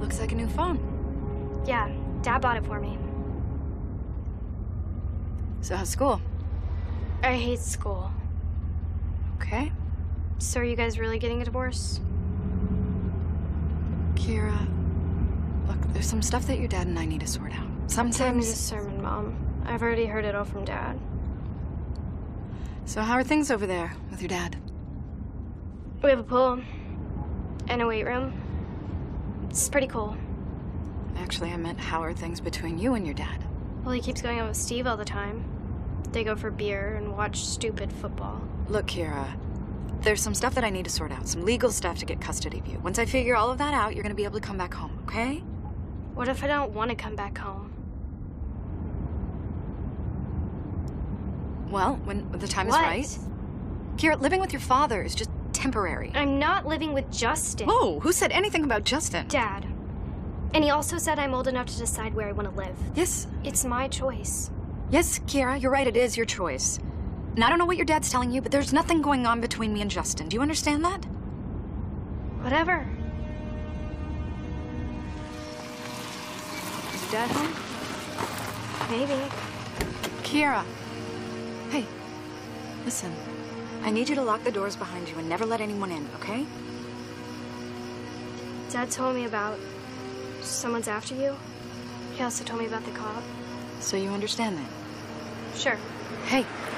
Looks like a new phone. Yeah, Dad bought it for me. So how's school? I hate school. Okay. So are you guys really getting a divorce? Kira, look, there's some stuff that your dad and I need to sort out. Time me Sometimes... a sermon, Mom. I've already heard it all from Dad. So how are things over there with your dad? We have a pool and a weight room. It's pretty cool. Actually, I meant how are things between you and your dad? Well, he keeps going out with Steve all the time. They go for beer and watch stupid football. Look, Kira, there's some stuff that I need to sort out, some legal stuff to get custody of you. Once I figure all of that out, you're gonna be able to come back home, okay? What if I don't want to come back home? Well, when the time is right. Kira, living with your father is just temporary. I'm not living with Justin. Whoa, who said anything about Justin? Dad. And he also said I'm old enough to decide where I want to live. Yes. It's my choice. Yes, Kira, you're right, it is your choice. And I don't know what your dad's telling you, but there's nothing going on between me and Justin. Do you understand that? Whatever. Is your dad home? Maybe. Kira. Hey, listen. I need you to lock the doors behind you and never let anyone in, okay? Dad told me about someone's after you. He also told me about the cop. So you understand that? Sure. Hey,